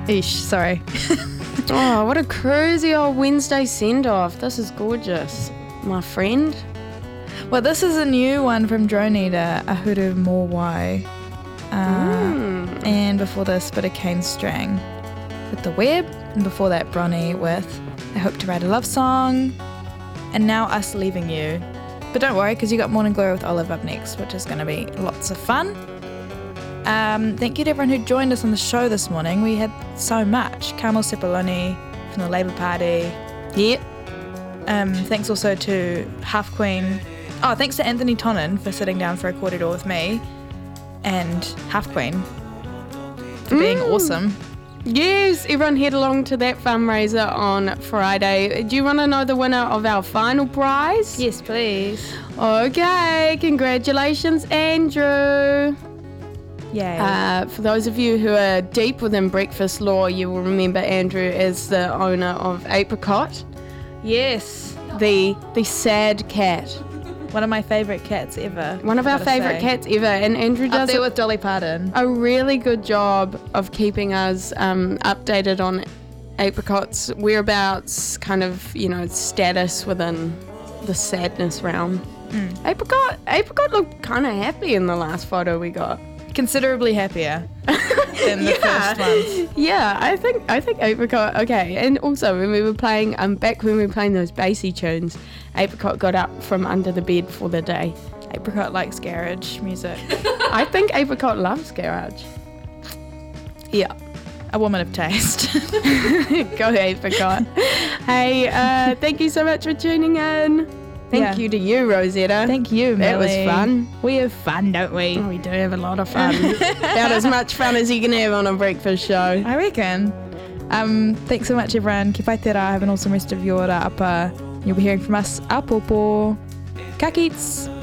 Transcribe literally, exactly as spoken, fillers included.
Ish, sorry. Oh, what a crazy old Wednesday send-off. This is gorgeous, my friend. Well, this is a new one from Drone Eater, Ahuru Mowai. Uh, Mm. And before this, bit of Kane Strang with The Web. And before that, Bronny with I Hope to Write a Love Song. And now Us Leaving You. But don't worry, because you got Morning Glory with Olive up next, which is going to be lots of fun. Um, thank you to everyone who joined us on the show this morning. We had so much. Carmel Sepuloni from the Labour Party. Yeah. Um, thanks also to Half Queen. Oh, thanks to Anthony Tonnen for sitting down for a corridor with me. And Half Queen for being Mm. awesome. Yes, everyone head along to that fundraiser on Friday. Do you want to know the winner of our final prize? Yes, please. Okay, congratulations, Andrew. Yay. Uh, for those of you who are deep within breakfast lore, you will remember Andrew as the owner of Apricot, yes. the the sad cat. One of my favourite cats ever. One of our gotta favourite say. cats ever, and Andrew Up does there a, with Dolly Parton. a really good job of keeping us um, updated on Apricot's whereabouts, kind of, you know, status within the sadness realm. Mm. Apricot, Apricot looked kind of happy in the last photo we got. Considerably happier than the Yeah. first ones. Yeah, I think I think Apricot. Okay, and also when we were playing, um, back when we were playing those bassy tunes, Apricot got up from under the bed for the day. Apricot likes garage music. I think Apricot loves garage. Yeah. A woman of taste. Go Apricot. Hey, uh, thank you so much for tuning in. Thank Yeah. you to you, Rosetta. Thank you, That was Millie. fun. We have fun, don't we? We do have a lot of fun. About as much fun as you can have on a breakfast show. I reckon. Um, thanks so much, everyone. Ki pai te rā. Have an awesome rest of your rā apa. You'll be hearing from us. Apopo. Ka kits.